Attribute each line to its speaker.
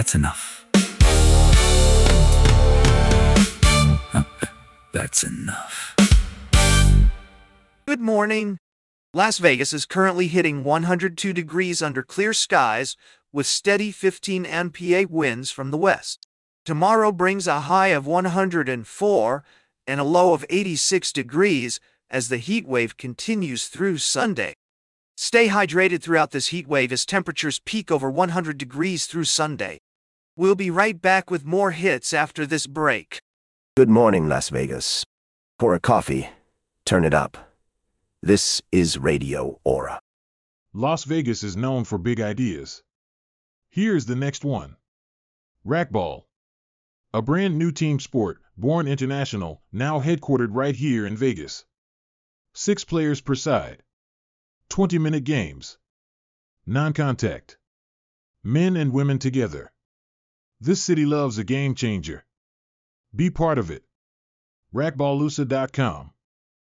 Speaker 1: That's enough. That's enough.
Speaker 2: Good morning. Las Vegas is currently hitting 102 degrees under clear skies with steady 15 MPa winds from the west. Tomorrow brings a high of 104 and a low of 86 degrees as the heat wave continues through Sunday. Stay hydrated throughout this heat wave as temperatures peak over 100 degrees through Sunday. We'll be right back with more hits after this break.
Speaker 3: Good morning, Las Vegas. Pour a coffee. Turn it up. This is Radio Aura.
Speaker 4: Las Vegas is known for big ideas. Here's the next one. Racquetball. A brand new team sport, born international, now headquartered right here in Vegas. 6 players per side. 20-minute games. Non-contact. Men and women together. This city loves a game changer. Be part of it. Racquetballusa.com